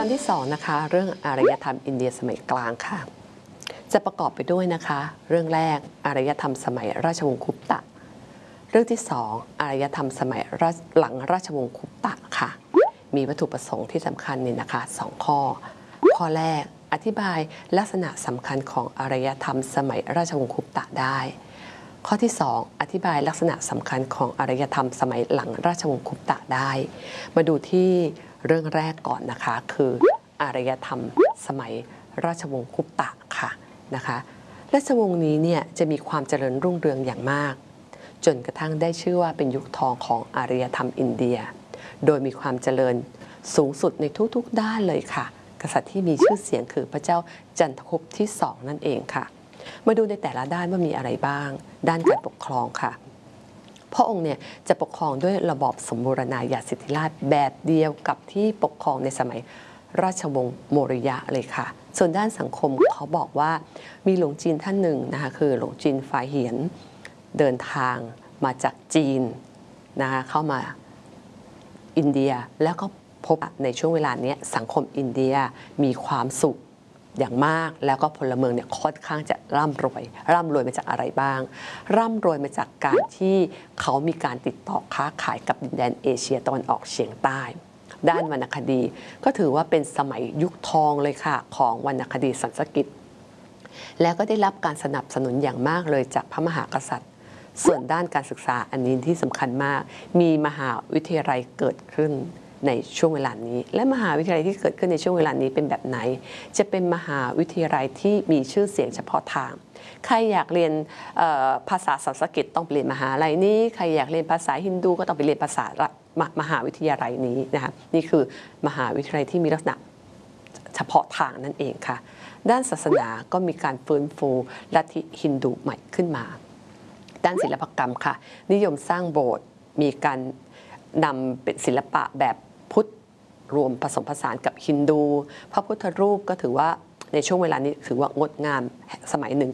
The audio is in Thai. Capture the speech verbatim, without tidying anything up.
อนที่สองนะคะเรื่องอารยธรรมอินเดียสมัยกลางค่ะจะประกอบไปด้วยนะคะเรื่องแรกอารยธรรมสมัยราชวงศ์คุปตะเรื่องที่สองอารยธรรมสมัยหลังราชวงศ์คุปตะค่ะมีวัตถุประสงค์ที่สำคัญนี่นะคะสองข้อข้อแรกอธิบายลักษณะสำคัญของอารยธรรมสมัยราชวงศ์คุปตะได้ข้อที่สองอธิบายลักษณะสำคัญของอารยธรรมสมัยหลังราชวงศ์คุปตะได้มาดูที่เรื่องแรกก่อนนะคะคืออารยธรรมสมัยราชวงศ์คุปตะค่ะนะคะราชวงศ์นี้เนี่ยจะมีความเจริญรุ่งเรืองอย่างมากจนกระทั่งได้ชื่อว่าเป็นยุคทองของอารยธรรมอินเดียโดยมีความเจริญสูงสุดในทุกๆด้านเลยค่ะกษัตริย์ที่มีชื่อเสียงคือพระเจ้าจันทคุปที่สองนั่นเองค่ะมาดูในแต่ละด้านว่ามีอะไรบ้างด้านการปกครองค่ะพระองค์เนี่ยจะปกครองด้วยระบอบสมบูรณาญาสิทธิราชย์แบบเดียวกับที่ปกครองในสมัยราชวงศ์โมริยะเลยค่ะส่วนด้านสังคมเขาบอกว่ามีหลวงจีนท่านหนึ่งนะคะคือหลวงจีนฝาเหียนเดินทางมาจากจีนนะคะเข้ามาอินเดียแล้วก็พบในช่วงเวลานี้สังคมอินเดียมีความสุขอย่างมากแล้วก็พลเมืองเนี่ยค่อนข้างจะร่ำรวยร่ำรวยมาจากอะไรบ้างร่ำรวยมาจากการที่เขามีการติดต่อค้าขายกับดินแดนเอเชียตะวันออกเฉียงใต้ด้านวรรณคดีก็ถือว่าเป็นสมัยยุคทองเลยค่ะของวรรณคดีสันสกฤตแล้วก็ได้รับการสนับสนุนอย่างมากเลยจากพระมหากษัตริย์ส่วนด้านการศึกษาอันนี้ที่สำคัญมากมีมหาวิทยาลัยเกิดขึ้นในช่วงเวลานี้และมหาวิทยาลัยที่เกิดขึ้นในช่วงเวลานี้เป็นแบบไหนจะเป็นมหาวิทยาลัยที่มีชื่อเสียงเฉพาะทางใครอยากเรียนภาษาสันสกฤตต้องไปเรียนมหาลัยนี้ใครอยากเรียนภาษาฮินดูก็ต้องไปเรียนภาษามหาวิทยาลัยนี้นะคะนี่คือมหาวิทยาลัยที่มีลักษณะเฉพาะทางนั่นเองค่ะด้านศาสนาก็มีการฟื้นฟูลัทธิฮินดูใหม่ขึ้นมาด้านศิลปกรรมค่ะนิยมสร้างโบสถ์มีการนำเป็นศิลปะแบบพุทธรวมผสมผสานกับฮินดูพระพุทธรูปก็ถือว่าในช่วงเวลานี้ถือว่างดงามสมัยหนึ่ง